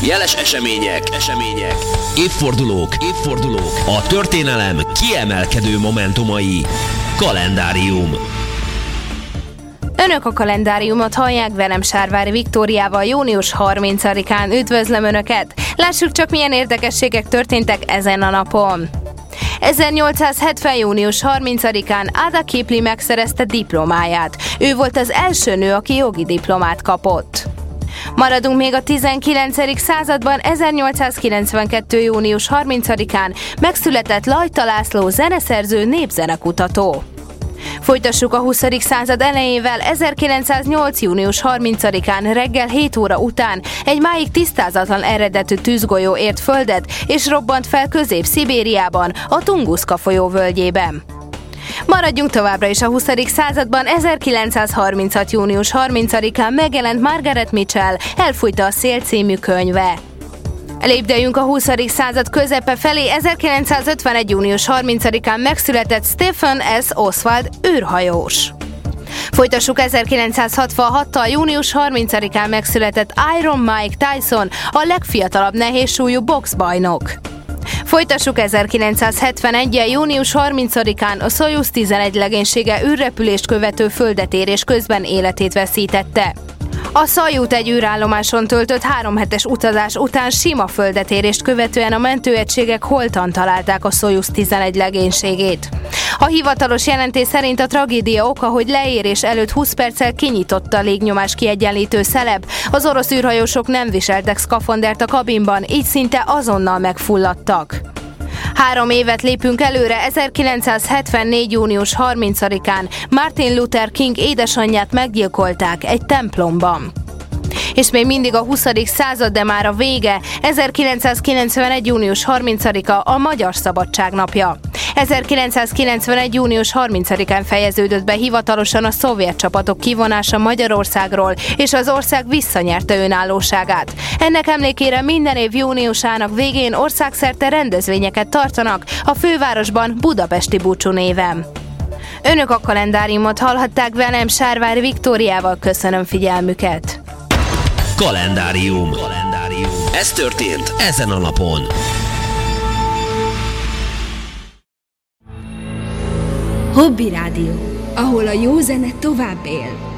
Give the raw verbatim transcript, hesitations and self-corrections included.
Jeles események, események, évfordulók, évfordulók, a történelem kiemelkedő momentumai. Kalendárium. Önök a kalendáriumot hallják, velem Sárvári Viktóriával június harmincadikán. Üdvözlöm Önöket! Lássuk csak, milyen érdekességek történtek ezen a napon. ezernyolcszázhetven. június harmincadikán Ada Kipling megszerezte diplomáját. Ő volt az első nő, aki jogi diplomát kapott. Maradunk még a tizenkilencedik században. ezernyolcszázkilencvenkettő. június harmincadikán megszületett Lajta László zeneszerző, népzenekutató. Folytassuk a huszadik század elejével. ezerkilencszáznyolc. június harmincadikán reggel hét óra után egy máig tisztázatlan eredetű tűzgolyó ért földet és robbant fel Közép-Szibériában, a Tunguszka folyó völgyében. Maradjunk továbbra is a huszadik században. ezerkilencszázharminchat. június harmincadikán megjelent Margaret Mitchell Elfújta a szél című könyve. Lépdeljünk a huszadik század közepe felé. ezerkilencszázötvenegy. június harmincadikán megszületett Stephen S. Oswald, űrhajós. Folytassuk ezerkilencszázhatvanhattal. június harmincadikán megszületett Iron Mike Tyson, a legfiatalabb nehézsúlyú boxbajnok. Folytassuk ezerkilencszázhetveneggyel. június harmincadikán a Szojuz tizenegy legénysége űrrepülést követő földetérés közben életét veszítette. A Szajút egy űrállomáson töltött három hetes utazás után sima földetérést követően a mentőegységek holtan találták a Szojuz tizenegy legénységét. A hivatalos jelentés szerint a tragédia oka, hogy leérés előtt húsz perccel kinyitotta a légnyomás kiegyenlítő szelep. Az orosz űrhajósok nem viseltek szkafandert a kabinban, így szinte azonnal megfulladtak. Három évet lépünk előre. ezerkilencszázhetvennégy. június harmincadikán Martin Luther King édesanyját meggyilkolták egy templomban. És még mindig a huszadik század, de már a vége. ezerkilencszázkilencvenegy. június harmincadika a Magyar Szabadság napja. ezerkilencszázkilencvenegy. június harmincadikán fejeződött be hivatalosan a szovjet csapatok kivonása Magyarországról, és az ország visszanyerte önállóságát. Ennek emlékére minden év júniusának végén országszerte rendezvényeket tartanak, a fővárosban Budapesti búcsú néven. Önök a kalendáriumot hallhatták, velem Sárvári Viktóriával. Köszönöm figyelmüket! Kalendárium. Kalendárium. Ez történt ezen a napon. Hobby Rádió, ahol a jó zene tovább él.